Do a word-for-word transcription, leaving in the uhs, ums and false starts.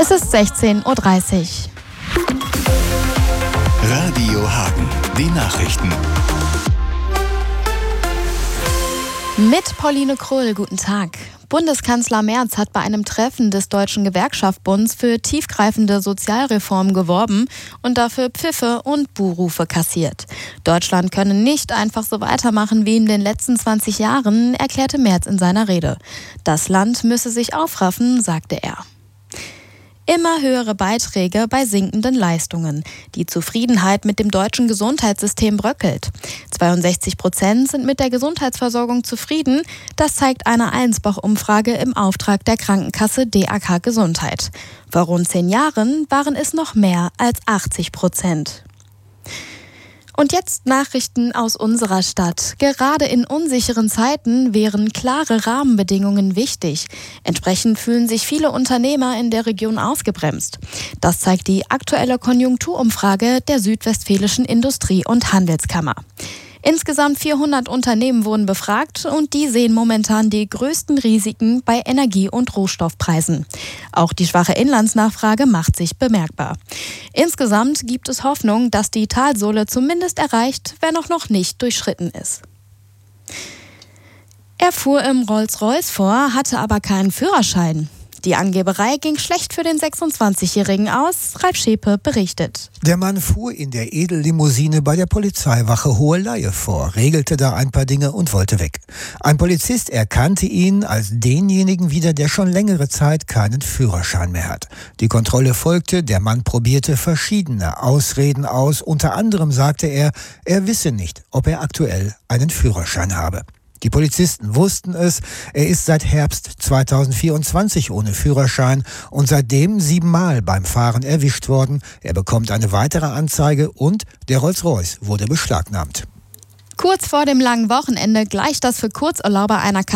Es ist sechzehn Uhr dreißig. Radio Hagen, die Nachrichten. Mit Pauline Krull, guten Tag. Bundeskanzler Merz hat bei einem Treffen des Deutschen Gewerkschaftsbunds für tiefgreifende Sozialreformen geworben und dafür Pfiffe und Buhrufe kassiert. Deutschland könne nicht einfach so weitermachen wie in den letzten zwanzig Jahren, erklärte Merz in seiner Rede. Das Land müsse sich aufraffen, sagte er. Immer höhere Beiträge bei sinkenden Leistungen. Die Zufriedenheit mit dem deutschen Gesundheitssystem bröckelt. zweiundsechzig Prozent sind mit der Gesundheitsversorgung zufrieden. Das zeigt eine Allensbach-Umfrage im Auftrag der Krankenkasse D A K Gesundheit. Vor rund zehn Jahren waren es noch mehr als achtzig Prozent. Und jetzt Nachrichten aus unserer Stadt. Gerade in unsicheren Zeiten wären klare Rahmenbedingungen wichtig. Entsprechend fühlen sich viele Unternehmer in der Region ausgebremst. Das zeigt die aktuelle Konjunkturumfrage der Südwestfälischen Industrie- und Handelskammer. Insgesamt vierhundert Unternehmen wurden befragt und die sehen momentan die größten Risiken bei Energie- und Rohstoffpreisen. Auch die schwache Inlandsnachfrage macht sich bemerkbar. Insgesamt gibt es Hoffnung, dass die Talsohle zumindest erreicht, wenn auch noch nicht durchschritten ist. Er fuhr im Rolls-Royce vor, hatte aber keinen Führerschein. Die Angeberei ging schlecht für den sechsundzwanzigjährigen aus, Ralf Schepe berichtet. Der Mann fuhr in der Edellimousine bei der Polizeiwache Hoheleye vor, regelte da ein paar Dinge und wollte weg. Ein Polizist erkannte ihn als denjenigen wieder, der schon längere Zeit keinen Führerschein mehr hat. Die Kontrolle folgte, der Mann probierte verschiedene Ausreden aus. Unter anderem sagte er, er wisse nicht, ob er aktuell einen Führerschein habe. Die Polizisten wussten es, er ist seit Herbst zweitausendvierundzwanzig ohne Führerschein und seitdem siebenmal beim Fahren erwischt worden. Er bekommt eine weitere Anzeige und der Rolls-Royce wurde beschlagnahmt. Kurz vor dem langen Wochenende gleicht das für Kurzurlauber einer